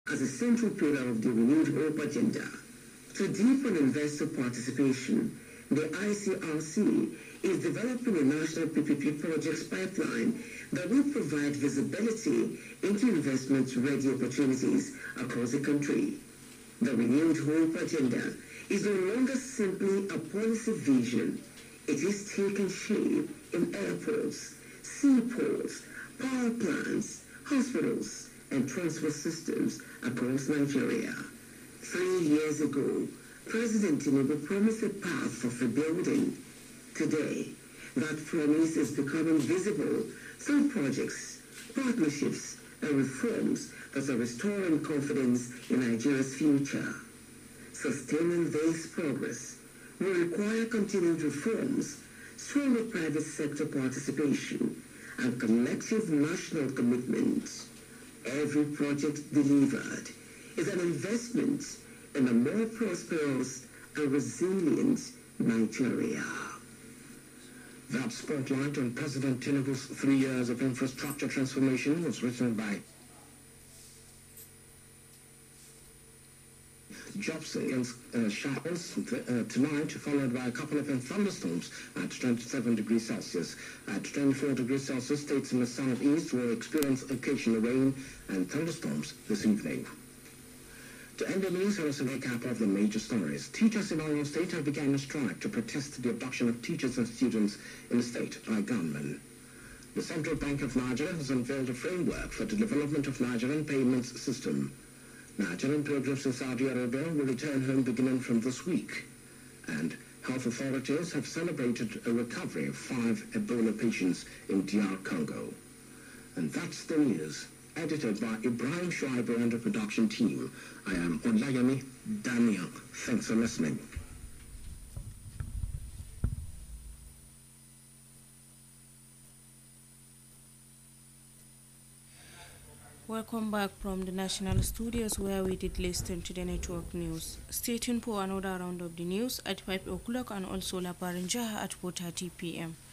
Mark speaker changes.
Speaker 1: as a central pillar of the renewed hope agenda. To deepen investor participation, the ICRC is developing a national PPP projects pipeline that will provide visibility into investment-ready opportunities across the country. The renewed hope agenda is no longer simply a policy vision. It is taking shape in airports, seaports, power plants, hospitals, and transport systems across Nigeria. 3 years ago, President Tinubu promised a path for rebuilding. Today, that promise is becoming visible through projects, partnerships, and reforms that are restoring confidence in Nigeria's future. Sustaining this progress will require continued reforms, stronger private sector participation, and collective national commitment. Every project delivered is an investment in a more prosperous and resilient Nigeria. That spotlight on President Tinubu's 3 years of infrastructure transformation was written by Jobson against showers tonight, followed by a couple of thunderstorms at 27 degrees Celsius. At 24 degrees Celsius, states in the southeast will experience occasional rain and thunderstorms this evening. To end the news, here is a recap of the major stories. Teachers in Oyo State have begun a strike to protest the abduction of teachers and students in the state by gunmen. The Central Bank of Nigeria has unveiled a framework for the development of Nigerian payments system. Nigerian pilgrims in Saudi Arabia will return home beginning from this week. And health authorities have celebrated a recovery of 5 Ebola patients in DR Congo. And that's the news. Edited by Ibrahim Shuaibu and the production team. I am Olayemi Daniel. Thanks for listening.
Speaker 2: Welcome back from the National Studios, where we did listen to the network news. Stay tuned for another round of the news at 5 o'clock and also La Parinja at 4:30 p.m.